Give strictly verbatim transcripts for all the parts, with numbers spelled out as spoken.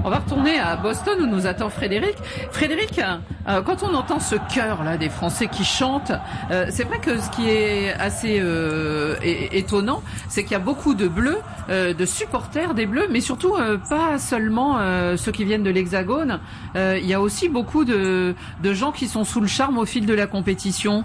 On va retourner à Boston où nous attend Frédéric. Frédéric, euh, quand on entend ce chœur là des Français qui chantent, euh, c'est vrai que ce qui est assez euh, é- étonnant, c'est qu'il y a beaucoup de Bleus, euh, de supporters des Bleus, mais surtout euh, pas seulement euh, ceux qui viennent de l'Hexagone. Euh, il y a aussi beaucoup de, de gens qui sont sous le charme au fil de la compétition.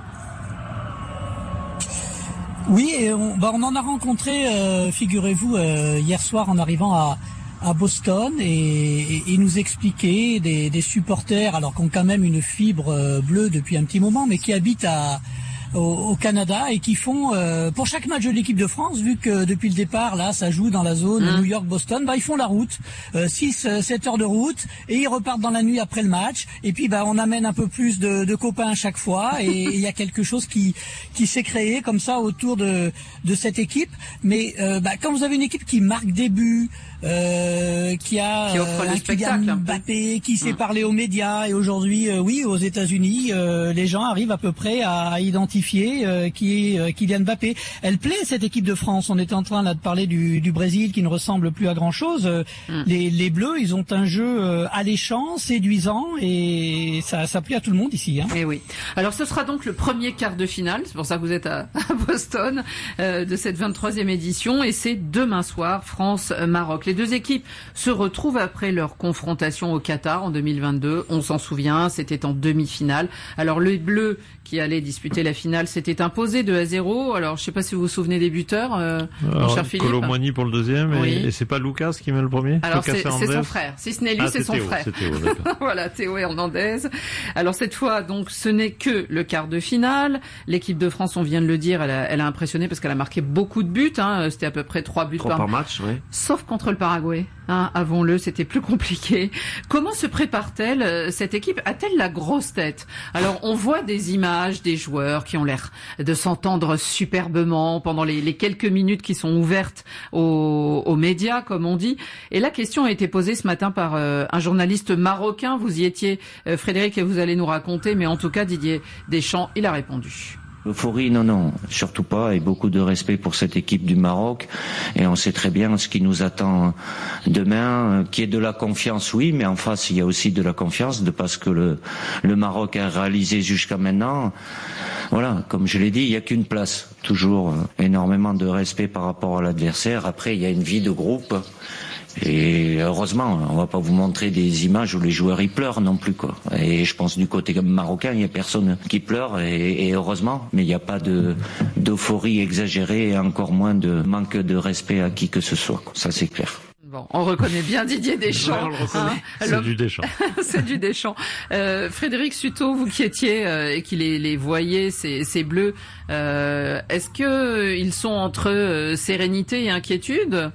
Oui, et on, bah on en a rencontré, euh, figurez-vous, euh, hier soir en arrivant à, à Boston et, et, et nous expliquer des, des supporters, alors qui ont quand même une fibre euh, bleue depuis un petit moment, mais qui habitent à Au, au Canada et qui font euh, pour chaque match de l'équipe de France, vu que depuis le départ là ça joue dans la zone mmh. New York-Boston, bah ils font la route, euh, six sept heures de route et ils repartent dans la nuit après le match et puis bah on amène un peu plus de, de copains à chaque fois et il y a quelque chose qui qui s'est créé comme ça autour de de cette équipe. Mais euh, bah, quand vous avez une équipe qui marque des buts, euh, qui a qui offre euh, le un Kylian Mbappé qui sait mmh. parler aux médias et aujourd'hui euh, oui aux États-Unis euh, les gens arrivent à peu près à identifier Euh, qui est euh, Kylian Mbappé. Elle plaît cette équipe de France. On était en train là de parler du, du Brésil qui ne ressemble plus à grand chose. Euh, mm. Les, les Bleus, ils ont un jeu euh, alléchant, séduisant et ça, ça plaît à tout le monde ici. Hein. Et oui. Alors ce sera donc le premier quart de finale. C'est pour ça que vous êtes à, à Boston euh, de cette vingt-troisième édition et c'est demain soir France-Maroc. Les deux équipes se retrouvent après leur confrontation au Qatar en deux mille vingt-deux. On s'en souvient, c'était en demi-finale. Alors les Bleus qui allaient disputer la finale s'était imposé deux à zéro. Alors, je sais pas si vous vous souvenez des buteurs, euh, Alors, mon cher Philippe. Kolo Muani pour le deuxième, et, oui. et c'est pas Lucas qui met le premier? Alors, c'est, c'est son frère. Si ce n'est lui, ah, c'est, c'est son Théo, frère. C'est Théo, d'accord. Voilà, Théo Hernandez. Alors, cette fois, donc, ce n'est que le quart de finale. L'équipe de France, on vient de le dire, elle a, elle a impressionné parce qu'elle a marqué beaucoup de buts, hein. C'était à peu près trois buts trois par, par match, oui. Sauf contre le Paraguay. Hein, avons-le, c'était plus compliqué. Comment se prépare-t-elle, cette équipe? A-t-elle la grosse tête? Alors, on voit des images des joueurs qui ont l'air de s'entendre superbement pendant les, les quelques minutes qui sont ouvertes aux, aux médias, comme on dit. Et la question a été posée ce matin par euh, un journaliste marocain. Vous y étiez, euh, Frédéric, et vous allez nous raconter. Mais en tout cas, Didier Deschamps, il a répondu. Euphorie, non, non, surtout pas, et beaucoup de respect pour cette équipe du Maroc, et on sait très bien ce qui nous attend demain, qui est de la confiance, oui, mais en face il y a aussi de la confiance, de parce que le, le Maroc a réalisé jusqu'à maintenant. Voilà, comme je l'ai dit, il n'y a qu'une place, toujours énormément de respect par rapport à l'adversaire. Après, il y a une vie de groupe. Et heureusement, on va pas vous montrer des images où les joueurs y pleurent non plus, quoi. Et je pense du côté marocain, il y a personne qui pleure et, et heureusement, mais il n'y a pas de d'euphorie exagérée et encore moins de manque de respect à qui que ce soit, quoi. Ça c'est clair. Bon, on reconnaît bien Didier Deschamps. Ouais, on hein, c'est alors, du Deschamps. C'est du Deschamps. Euh, Frédéric Sutot, vous qui étiez euh, et qui les, les voyez, ces, ces Bleus, euh, est-ce que ils sont entre euh, sérénité et inquiétude?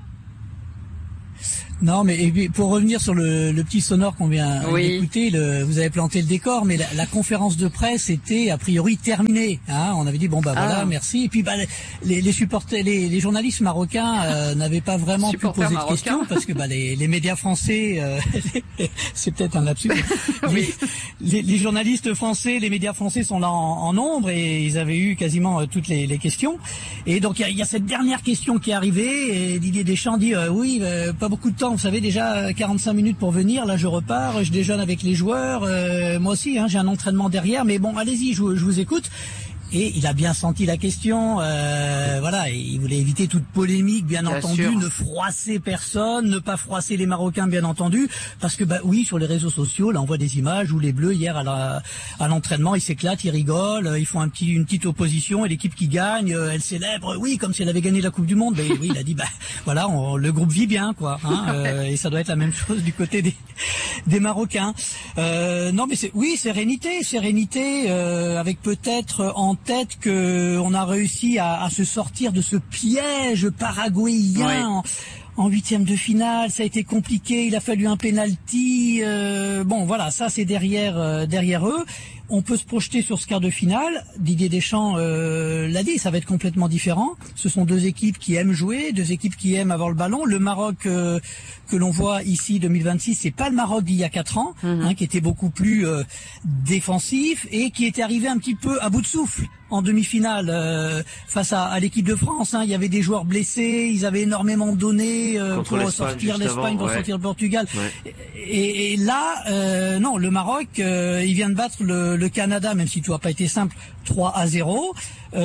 Non, mais et puis, pour revenir sur le, le petit sonore qu'on vient oui. d'écouter, le, vous avez planté le décor, mais la, la conférence de presse était a priori terminée. Hein, on avait dit bon bah voilà, ah. merci. Et puis bah les, les supporters, les, les journalistes marocains euh, n'avaient pas vraiment pu poser de questions parce que bah les, les médias français, euh, c'est peut-être un lapsus. oui. les, les journalistes français, les médias français sont là en, en nombre et ils avaient eu quasiment euh, toutes les, les questions. Et donc il y, y a cette dernière question qui est arrivée et Didier Deschamps dit euh, oui, euh, pas beaucoup de temps. Vous savez, déjà quarante-cinq minutes pour venir, là je repars, je déjeune avec les joueurs, euh, moi aussi hein, j'ai un entraînement derrière, mais bon allez-y, je, je vous écoute. Et il a bien senti la question, euh, voilà, il voulait éviter toute polémique, bien, bien entendu, sûr. Ne froisser personne, ne pas froisser les Marocains, bien entendu, parce que bah oui, sur les réseaux sociaux, là on voit des images où les Bleus hier à, la, à l'entraînement, ils s'éclatent, ils rigolent, ils font un petit, une petite opposition et l'équipe qui gagne, elle célèbre, oui, comme si elle avait gagné la Coupe du Monde. Ben oui, il a dit, bah voilà, on, le groupe vit bien, quoi, hein, euh, et ça doit être la même chose du côté des, des Marocains. Euh, non, mais c'est, oui, sérénité, sérénité, euh, avec peut-être en tête que on a réussi à, à se sortir de ce piège paraguayen oui. en huitième de finale. Ça a été compliqué, il a fallu un penalty. Euh, bon, voilà, ça c'est derrière euh, derrière eux. on peut se projeter sur ce quart de finale. Didier Deschamps euh, l'a dit, ça va être complètement différent. Ce sont deux équipes qui aiment jouer, deux équipes qui aiment avoir le ballon. Le Maroc euh, que l'on voit ici deux mille vingt-six, c'est pas le Maroc d'il y a quatre ans, mmh. hein, qui était beaucoup plus euh, défensif et qui était arrivé un petit peu à bout de souffle en demi-finale euh, face à, à l'équipe de France. Hein. Il y avait des joueurs blessés, ils avaient énormément donné euh, pour sortir l'Espagne, pour ouais. sortir le Portugal. Ouais. Et, et là, euh, non, le Maroc, euh, il vient de battre le, le Canada, même si tout n'a pas été simple, trois à zéro.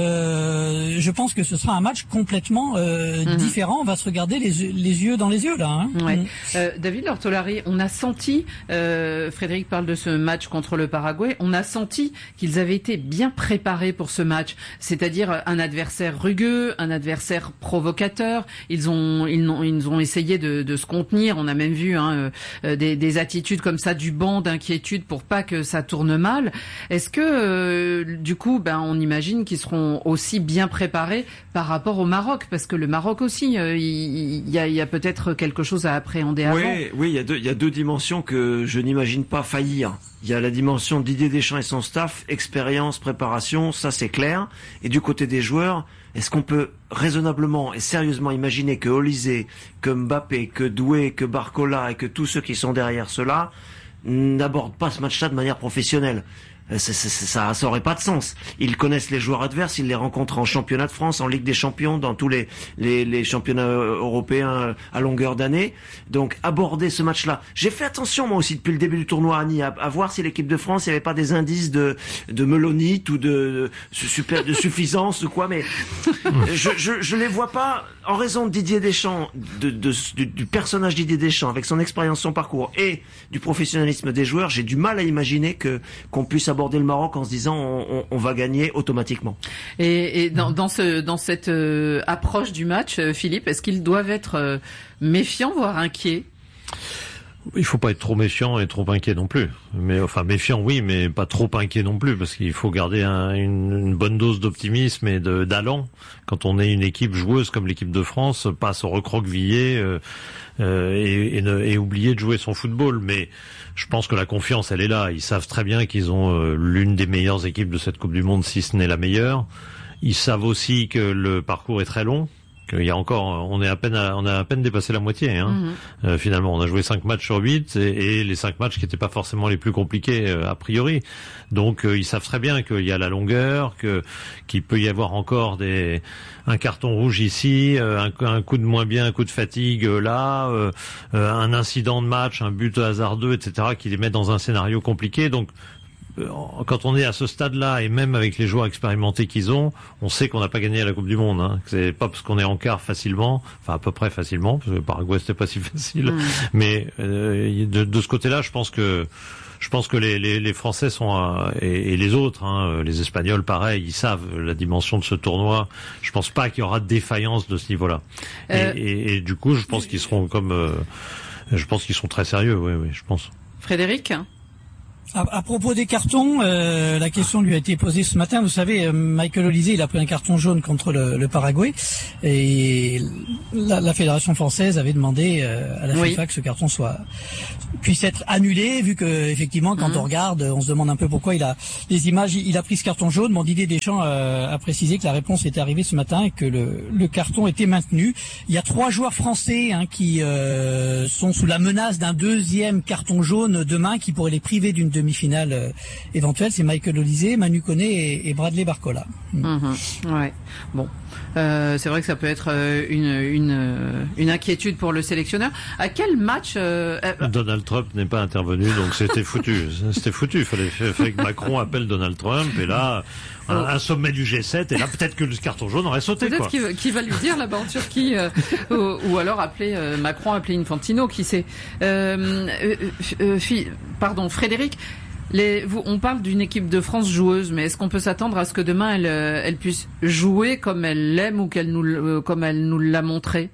Euh, je pense que ce sera un match complètement euh, mmh. différent. On va se regarder les, les yeux dans les yeux là. Hein. Ouais. Mmh. Euh, David Lortolari, on a senti, euh, Frédéric parle de ce match contre le Paraguay, on a senti qu'ils avaient été bien préparés pour ce match, c'est-à-dire un adversaire rugueux, un adversaire provocateur. Ils ont, ils ont, ils ont essayé de, de se contenir. On a même vu hein, euh, des, des attitudes comme ça du banc d'inquiétude pour pas que ça tourne mal. Est-ce que euh, du coup, ben, on imagine qu'ils seront aussi bien préparés par rapport au Maroc, parce que le Maroc aussi, euh, il y a, il y a peut-être quelque chose à appréhender avant. Oui, oui, il y a deux, il y a deux dimensions que je n'imagine pas faillir. Il y a la dimension de Didier Deschamps et son staff, expérience, préparation, ça c'est clair. Et du côté des joueurs, est-ce qu'on peut raisonnablement et sérieusement imaginer que Olysée, que Mbappé, que Doué, que Barcola et que tous ceux qui sont derrière cela n'abordent pas ce match-là de manière professionnelle? Ça, ça, ça, ça aurait pas de sens. Ils connaissent les joueurs adverses, ils les rencontrent en championnat de France, en Ligue des Champions, dans tous les, les, les championnats européens à longueur d'année. Donc, aborder ce match-là. J'ai fait attention, moi aussi, depuis le début du tournoi, Annie, à, à voir si l'équipe de France, il n'y avait pas des indices de, de melonite ou de, de, super, de suffisance ou quoi, mais je, je, je les vois pas, en raison de Didier Deschamps, de, de, du, du personnage Didier Deschamps, avec son expérience, son parcours et du professionnalisme des joueurs, j'ai du mal à imaginer que, qu'on puisse aborder aborder le Maroc en se disant on, on, on va gagner automatiquement. Et, et dans, dans, ce, dans cette euh, approche du match, euh, Philippe, est-ce qu'ils doivent être euh, méfiants, voire inquiets? Il faut pas être trop méfiant et trop inquiet non plus. Mais enfin méfiant oui, mais pas trop inquiet non plus, parce qu'il faut garder un, une, une bonne dose d'optimisme et de, d'allant quand on est une équipe joueuse comme l'équipe de France, pas se recroqueviller euh, euh, et, et, ne, et oublier de jouer son football. Mais je pense que la confiance, elle est là. Ils savent très bien qu'ils ont euh, l'une des meilleures équipes de cette Coupe du Monde, si ce n'est la meilleure. Ils savent aussi que le parcours est très long. Il y a encore, on est à peine, à, on a à peine dépassé la moitié. Hein. Mmh. Euh, finalement, on a joué cinq matchs sur huit et, et les cinq matchs qui n'étaient pas forcément les plus compliqués euh, a priori. Donc, euh, ils savent très bien qu'il y a la longueur, que qu'il peut y avoir encore des un carton rouge ici, euh, un, un coup de moins bien, un coup de fatigue euh, là, euh, euh, un incident de match, un but hasardeux, et cetera, qui les met dans un scénario compliqué. Donc quand on est à ce stade-là, et même avec les joueurs expérimentés qu'ils ont, on sait qu'on n'a pas gagné à la Coupe du Monde. Hein. C'est pas parce qu'on est en quart facilement, enfin à peu près facilement, parce que le Paraguay c'était pas si facile. Mmh. Mais euh, de, de ce côté-là, je pense que je pense que les, les, les Français sont euh, et, et les autres, hein, les Espagnols, pareil, ils savent la dimension de ce tournoi. Je pense pas qu'il y aura de défaillance de ce niveau-là. Euh... Et, et, et du coup, je pense qu'ils seront comme, euh, je pense qu'ils sont très sérieux. Oui, oui, je pense. Frédéric. À, à propos des cartons, euh, la question lui a été posée ce matin. Vous savez, Michael Olysée, il a pris un carton jaune contre le, le Paraguay, et la, la fédération française avait demandé euh, à la oui. FIFA que ce carton soit puisse être annulé, vu que effectivement, quand mmh. on regarde, on se demande un peu pourquoi il a les images. Il a pris ce carton jaune. Mon Didier Deschamps euh, a précisé que la réponse était arrivée ce matin et que le, le carton était maintenu. Il y a trois joueurs français hein, qui euh, sont sous la menace d'un deuxième carton jaune demain, qui pourrait les priver d'une demi-finale euh, éventuelle. C'est Michael Olysée, Manu Koné et, et Bradley Barcola. Mmh. Ouais. Bon. Euh, c'est vrai que ça peut être euh, une, une, euh, une inquiétude pour le sélectionneur. À quel match euh, euh... Donald Trump n'est pas intervenu, donc c'était foutu. C'était foutu. Il fallait, fallait que Macron appelle Donald Trump, et là, un, oh. un sommet du G sept, et là, peut-être que le carton jaune aurait sauté. Peut-être qu'il, qu'il va lui dire là-bas en Turquie, euh, ou, ou alors appeler euh, Macron, appeler Infantino, qui sait. Euh, euh, euh, fi, pardon, Frédéric. Les, vous, on parle d'une équipe de France joueuse, mais est-ce qu'on peut s'attendre à ce que demain elle, elle puisse jouer comme elle l'aime ou qu'elle nous, euh, comme elle nous l'a montré?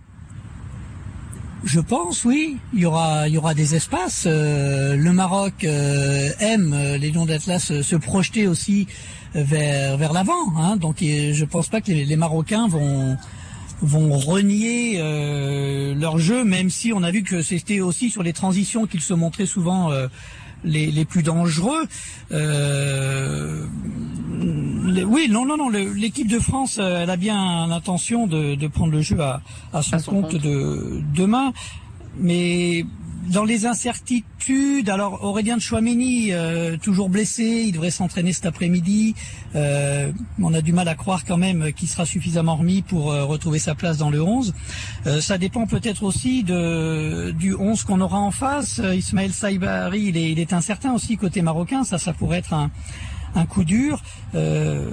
Je pense, oui. Il y aura, il y aura des espaces. Euh, le Maroc euh, aime les Lions d'Atlas se projeter aussi vers vers l'avant. Hein, donc, je pense pas que les, les Marocains vont vont renier euh, leur jeu, même si on a vu que c'était aussi sur les transitions qu'ils se montraient souvent. Euh, les, les plus dangereux. Euh, les, oui, non, non, non. Le, l'équipe de France, elle a bien l'intention de, de prendre le jeu à, à son, à son compte, compte de demain, mais dans les incertitudes, alors Aurélien Tchouaméni, euh, toujours blessé, il devrait s'entraîner cet après-midi. Euh, on a du mal à croire quand même qu'il sera suffisamment remis pour euh, retrouver sa place dans le onze. Euh, ça dépend peut-être aussi de du onze qu'on aura en face. Euh, Ismaël Saibari, il est, il est incertain aussi côté marocain. Ça, ça pourrait être un, un coup dur. Euh,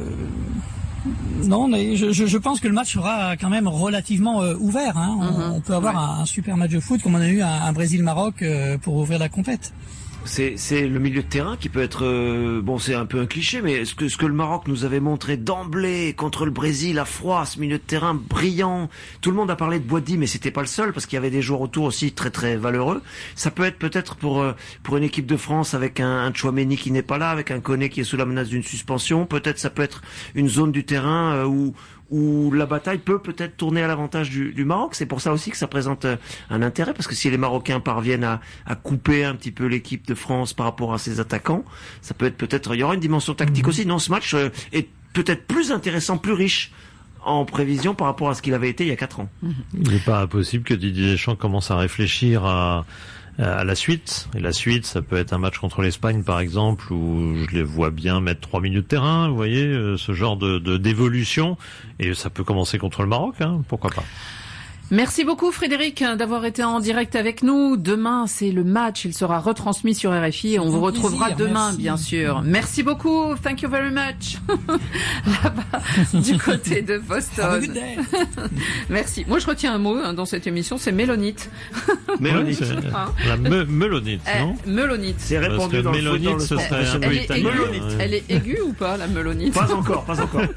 Non, mais je, je, je pense que le match sera quand même relativement euh, ouvert. Hein. On, mmh, on peut avoir ouais. un, un super match de foot comme on a eu un, un Brésil-Maroc euh, pour ouvrir la compète. C'est, c'est le milieu de terrain qui peut être euh, bon, c'est un peu un cliché, mais ce que ce que le Maroc nous avait montré d'emblée contre le Brésil à froid, ce milieu de terrain brillant. Tout le monde a parlé de Boadi, mais c'était pas le seul parce qu'il y avait des joueurs autour aussi très très valeureux. Ça peut être peut-être pour euh, pour une équipe de France avec un, un Tchouaméni qui n'est pas là, avec un Koné qui est sous la menace d'une suspension. Peut-être ça peut être une zone du terrain euh, où où la bataille peut peut-être tourner à l'avantage du, du Maroc. C'est pour ça aussi que ça présente un intérêt, parce que si les Marocains parviennent à, à couper un petit peu l'équipe de France par rapport à ses attaquants, ça peut être peut-être, il y aura une dimension tactique mmh. aussi. Non, ce match est peut-être plus intéressant, plus riche en prévision par rapport à ce qu'il avait été il y a quatre ans. Mmh. Il n'est pas impossible que Didier Deschamps commence à réfléchir à à la suite. Et la suite, ça peut être un match contre l'Espagne, par exemple, où je les vois bien mettre trois milieux de terrain, vous voyez, ce genre de, de d'évolution. Et ça peut commencer contre le Maroc, hein, pourquoi pas. Merci beaucoup Frédéric d'avoir été en direct avec nous. Demain, c'est le match. Il sera retransmis sur R F I et on vous retrouvera plaisir, demain, merci. Bien sûr. Merci beaucoup. Thank you very much. Là-bas, du côté de Boston. Merci. Moi, je retiens un mot hein, dans cette émission, c'est mélonite. Mélonite. Hein la me- melonite, non eh, Melonite. C'est répandu dans le foot, dans le sport. Elle, elle, est aiguë, elle est aiguë ou pas, la melonite? Pas encore, pas encore.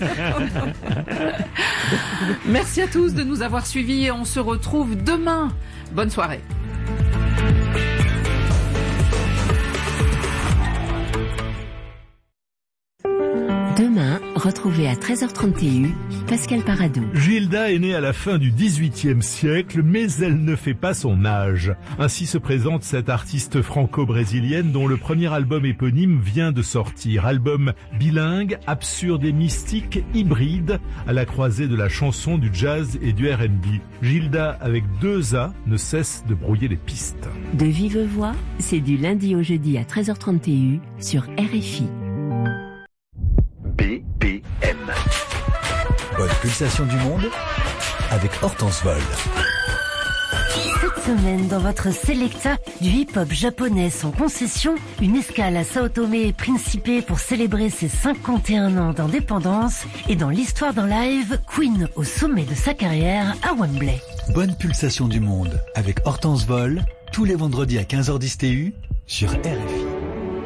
Merci à tous de nous avoir suivis. On se retrouve demain. Bonne soirée. Demain, retrouvez à treize heures trente et un Pascal Paradou. Gilda est née à la fin du dix-huitième siècle, mais elle ne fait pas son âge. Ainsi se présente cette artiste franco-brésilienne dont le premier album éponyme vient de sortir. Album bilingue, absurde et mystique, hybride, à la croisée de la chanson, du jazz et du R and B. Gilda, avec deux A, ne cesse de brouiller les pistes. De vive voix, c'est du lundi au jeudi à treize heures trente et un sur R F I. B P M. Bonne pulsation du monde avec Hortense Vol. Cette semaine, dans votre Selecta, du hip-hop japonais sans concession, une escale à Sao Tomé et Principe pour célébrer ses cinquante et un ans d'indépendance, et dans l'histoire d'un live, Queen au sommet de sa carrière à Wembley. Bonne pulsation du monde avec Hortense Vol, tous les vendredis à quinze heures dix T U sur R F I.